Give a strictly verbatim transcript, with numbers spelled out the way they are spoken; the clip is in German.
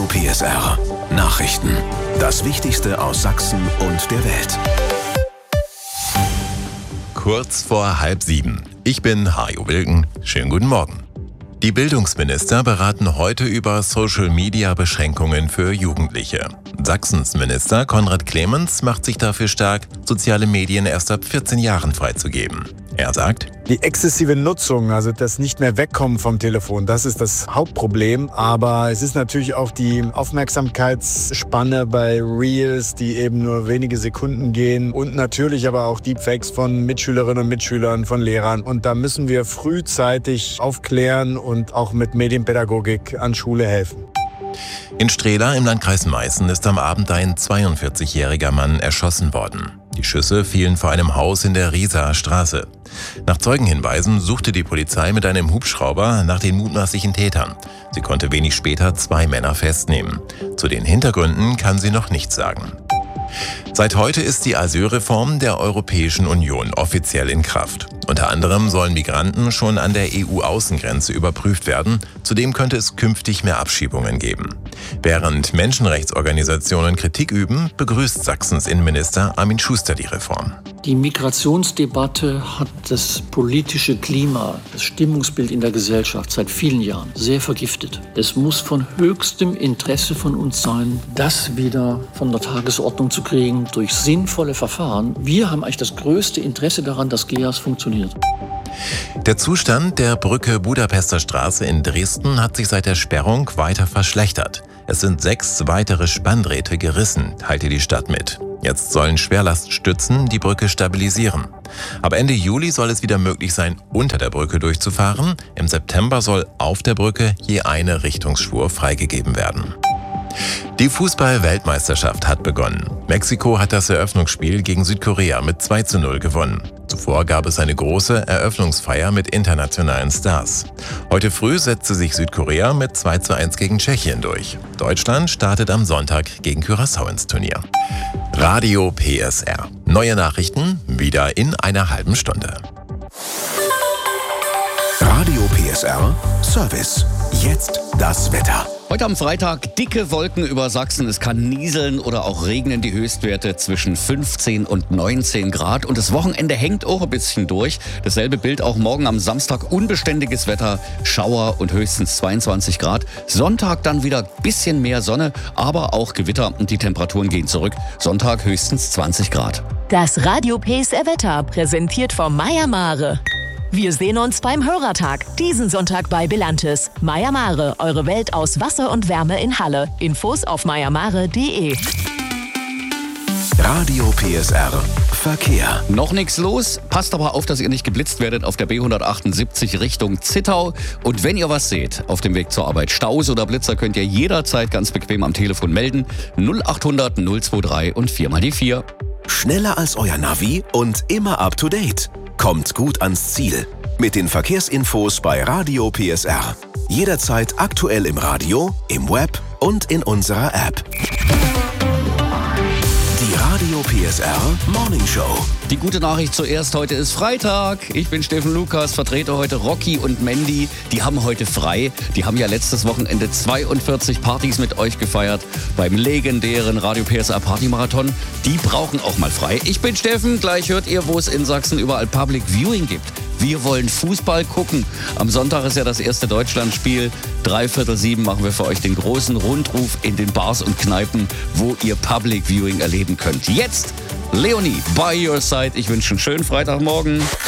Radio P S R. Nachrichten. Das Wichtigste aus Sachsen und der Welt. Kurz vor halb sieben. Ich bin Hajo Wilken. Schönen guten Morgen. Die Bildungsminister beraten heute über Social-Media-Beschränkungen für Jugendliche. Sachsens Minister Konrad Clemens macht sich dafür stark, soziale Medien erst ab vierzehn Jahren freizugeben. Er sagt: Die exzessive Nutzung, also das nicht mehr wegkommen vom Telefon, das ist das Hauptproblem. Aber es ist natürlich auch die Aufmerksamkeitsspanne bei Reels, die eben nur wenige Sekunden gehen. Und natürlich aber auch Deepfakes von Mitschülerinnen und Mitschülern, von Lehrern. Und da müssen wir frühzeitig aufklären und auch mit Medienpädagogik an Schule helfen. In Strehla im Landkreis Meißen ist am Abend ein zweiundvierzigjähriger Mann erschossen worden. Die Schüsse fielen vor einem Haus in der Rieser Straße. Nach Zeugenhinweisen suchte die Polizei mit einem Hubschrauber nach den mutmaßlichen Tätern. Sie konnte wenig später zwei Männer festnehmen. Zu den Hintergründen kann sie noch nichts sagen. Seit heute ist die Asylreform der Europäischen Union offiziell in Kraft. Unter anderem sollen Migranten schon an der E U-Außengrenze überprüft werden. Zudem könnte es künftig mehr Abschiebungen geben. Während Menschenrechtsorganisationen Kritik üben, begrüßt Sachsens Innenminister Armin Schuster die Reform. Die Migrationsdebatte hat das politische Klima, das Stimmungsbild in der Gesellschaft seit vielen Jahren sehr vergiftet. Es muss von höchstem Interesse von uns sein, das wieder von der Tagesordnung zu kriegen durch sinnvolle Verfahren. Wir haben eigentlich das größte Interesse daran, dass G E A S funktioniert. Der Zustand der Brücke Budapester Straße in Dresden hat sich seit der Sperrung weiter verschlechtert. Es sind sechs weitere Spanndrähte gerissen, teilte die Stadt mit. Jetzt sollen Schwerlaststützen die Brücke stabilisieren. Ab Ende Juli soll es wieder möglich sein, unter der Brücke durchzufahren. Im September soll auf der Brücke je eine Richtungsspur freigegeben werden. Die Fußball-Weltmeisterschaft hat begonnen. Mexiko hat das Eröffnungsspiel gegen Südkorea mit zwei zu null gewonnen. Zuvor gab es eine große Eröffnungsfeier mit internationalen Stars. Heute früh setzte sich Südkorea mit zwei zu eins gegen Tschechien durch. Deutschland startet am Sonntag gegen Curaçao ins Turnier. Radio P S R. Neue Nachrichten wieder in einer halben Stunde. Radio P S R Service. Jetzt das Wetter. Heute am Freitag dicke Wolken über Sachsen. Es kann nieseln oder auch regnen. Die Höchstwerte zwischen fünfzehn und neunzehn Grad. Und das Wochenende hängt auch ein bisschen durch. Dasselbe Bild auch morgen am Samstag. Unbeständiges Wetter, Schauer und höchstens zweiundzwanzig Grad. Sonntag dann wieder ein bisschen mehr Sonne, aber auch Gewitter. Und die Temperaturen gehen zurück. Sonntag höchstens zwanzig Grad. Das Radio P S R Wetter präsentiert vom Meier Mare. Wir sehen uns beim Hörertag, diesen Sonntag bei Belantes. Meier Mare, eure Welt aus Wasser und Wärme in Halle. Infos auf meier mare punkt de. Radio P S R Verkehr. Noch nichts los, passt aber auf, dass ihr nicht geblitzt werdet auf der B hundertachtundsiebzig Richtung Zittau. Und wenn ihr was seht auf dem Weg zur Arbeit, Staus oder Blitzer, könnt ihr jederzeit ganz bequem am Telefon melden. null achthundert null zweiundzwanzig und vier mal die vier. Schneller als euer Navi und immer up to date. Kommt gut ans Ziel. Mit den Verkehrsinfos bei Radio P S R. Jederzeit aktuell im Radio, im Web und in unserer App. Die Radio P S R Morning Show. Die gute Nachricht zuerst, heute ist Freitag. Ich bin Steffen Lukas, vertrete heute Rocky und Mandy. Die haben heute frei. Die haben ja letztes Wochenende zweiundvierzig Partys mit euch gefeiert beim legendären Radio P S R Partymarathon. Die brauchen auch mal frei. Ich bin Steffen, gleich hört ihr, wo es in Sachsen überall Public Viewing gibt. Wir wollen Fußball gucken. Am Sonntag ist ja das erste Deutschlandspiel. Dreiviertel sieben machen wir für euch den großen Rundruf in den Bars und Kneipen, wo ihr Public Viewing erleben könnt. Jetzt Leonie, by your side. Ich wünsche einen schönen Freitagmorgen.